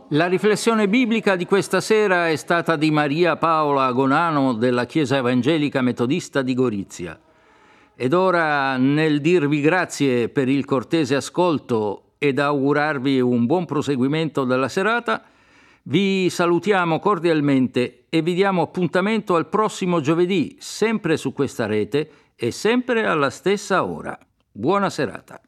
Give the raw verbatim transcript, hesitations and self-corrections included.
La riflessione biblica di questa sera è stata di Maria Paola Agonano della Chiesa Evangelica Metodista di Gorizia. Ed ora, nel dirvi grazie per il cortese ascolto ed augurarvi un buon proseguimento della serata, vi salutiamo cordialmente e vi diamo appuntamento al prossimo giovedì, sempre su questa rete e sempre alla stessa ora. Buona serata.